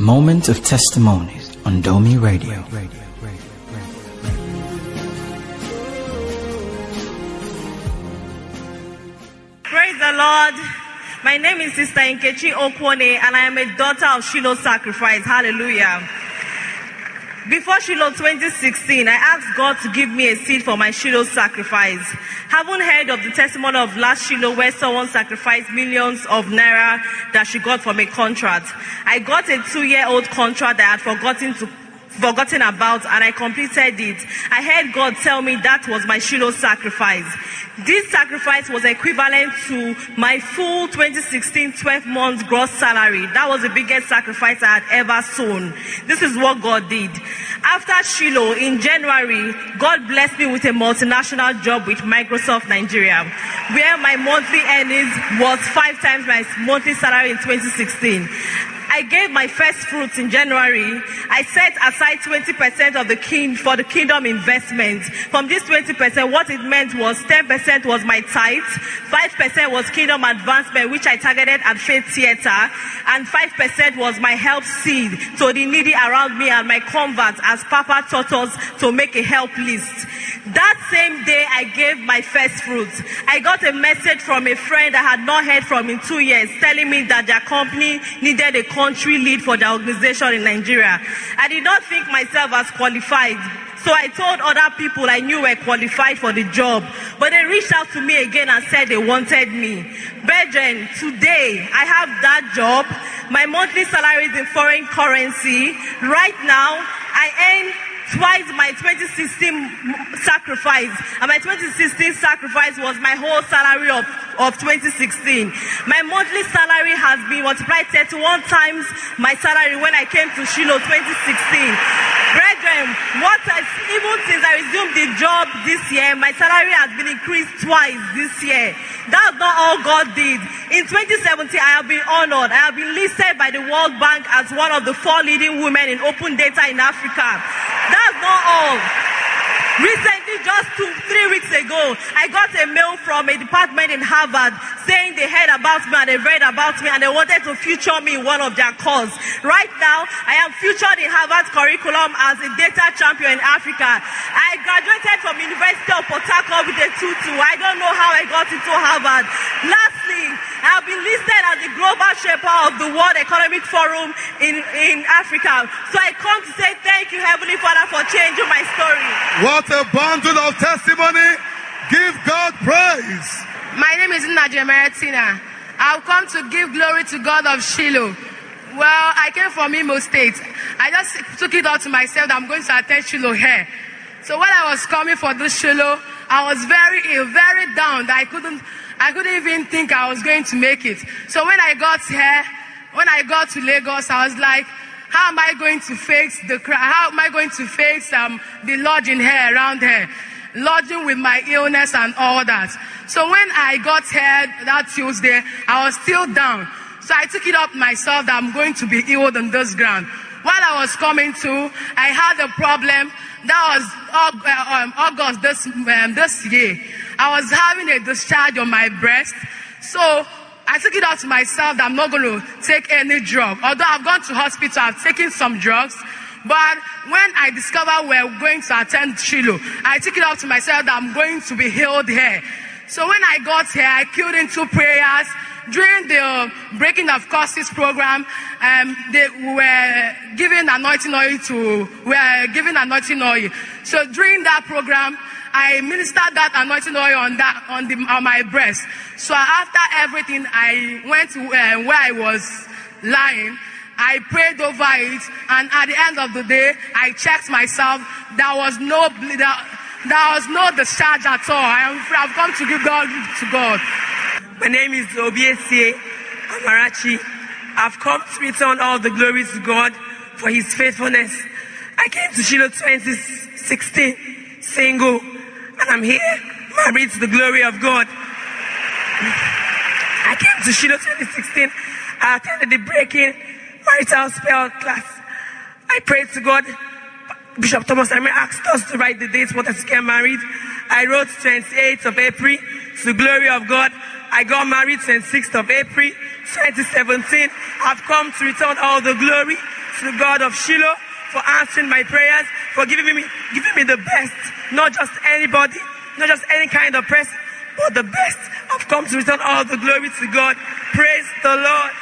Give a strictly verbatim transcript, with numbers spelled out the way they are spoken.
Moment of Testimonies on Domi Radio. Praise the Lord. My name is Sister Nkechi Okwone, and I am a daughter of Shiloh Sacrifice. Hallelujah. Before Shiloh twenty sixteen, I asked God to give me a seed for my Shiloh Sacrifice. Haven't heard of the testimony of last Shiloh where someone sacrificed millions of naira that she got from a contract. I got a two-year-old contract that I had forgotten to forgotten about, and I completed it. I heard God tell me that was my Shiloh sacrifice. This sacrifice was equivalent to my full twenty sixteen twelve months gross salary. That was the biggest sacrifice I had ever sown. This is what God did. After Shiloh, in January, God blessed me with a multinational job with Microsoft Nigeria, where my monthly earnings was five times my monthly salary in twenty sixteen. I gave my first fruits in January. I set aside twenty percent of the king for the kingdom investment. From this twenty percent, what it meant was ten percent was my tithe, five percent was kingdom advancement, which I targeted at Faith Theater, and five percent was my help seed to the needy around me and my converts, as Papa taught us to make a help list. That same day, I gave my first fruits. I got a message from a friend I had not heard from in two years, telling me that their company needed a country lead for their organization in Nigeria. I did not think myself as qualified, so I told other people I knew were qualified for the job, but they reached out to me again and said they wanted me. Brethren, today I have that job. My monthly salary is in foreign currency. Right now, I earn twice my twenty sixteen sacrifice, and my twenty sixteen sacrifice was my whole salary of, of twenty sixteen. My monthly salary has been multiplied thirty-one times my salary when I came to Shiloh twenty sixteen. Brethren, what has, even since I resumed the job this year, my salary has been increased twice this year. That's not all God did. In twenty seventeen, I have been honored. I have been listed by the World Bank as one of the four leading women in open data in Africa. That's not all. Recently, just two, three weeks ago, I got a mail from a department in Harvard saying they heard about me and they read about me and they wanted to feature me in one of their courses. Right now, I am featured in Harvard's curriculum as a data champion in Africa. I graduated from University of Port Harcourt with a two two. I don't know how I got into Harvard. Lastly, I have been listed as the global shaper of the World Economic Forum in, in Africa. So I come to say thank you, Heavenly Father, for changing my story. What a bundle of testimony. Give God praise. My name is Nadia Maratina. I've come to give glory to God of Shiloh. Well, I came from Imo State. I just took it out to myself that I'm going to attend Shiloh here. So when I was coming for this Shiloh, I was very ill, very down. That I couldn't, I couldn't even think I was going to make it. So when I got here, when I got to Lagos, I was like, how am I going to face the crowd? How am I going to face um, the lodging here, around here? Lodging with my illness and all that. So when I got here that Tuesday, I was still down. So I took it up myself that I'm going to be healed on this ground. While I was coming to, I had a problem. That was um, August this, um, this year. I was having a discharge on my breast. So I took it out to myself that I'm not going to take any drug. Although I've gone to hospital, I've taken some drugs. But when I discovered we were going to attend Shiloh, I took it out to myself that I'm going to be healed here. So when I got here, I killed in two prayers. During the Breaking of Curses program, um, they were giving anointing oil to, were giving anointing oil. So during that program, I ministered that anointing oil on that on, the, on my breast. So after everything, I went to uh, where I was lying. I prayed over it, and at the end of the day, I checked myself. There was no there, there was no discharge at all. I am, I've come to give God to God. My name is Obiesie Amarachi. I've come to return all the glory to God for His faithfulness. I came to Shiloh twenty sixteen, single, and I'm here, married to the glory of God. I came to Shiloh twenty sixteen. I attended the Breaking Marital Spell class. I prayed to God. Bishop Thomas Amir asked us to write the dates for us to get married. I wrote twenty-eighth of April to the glory of God. I got married twenty-sixth of April. twenty seventeen. I've come to return all the glory to the God of Shiloh for answering my prayers, for giving me, giving me the best, not just anybody, not just any kind of person, but the best. I've come to return all the glory to God. Praise the Lord.